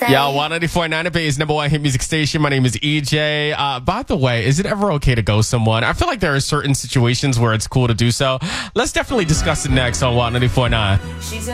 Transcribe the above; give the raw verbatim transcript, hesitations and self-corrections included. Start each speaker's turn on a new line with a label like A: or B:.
A: say.
B: Yeah, one ninety-four point nine Bay's number one hit music station. My name is E J. Uh, by the way, is it ever okay to ghost someone? I feel like there are certain situations where it's cool to do so. Let's definitely discuss it next on one ninety-four point nine.
A: She's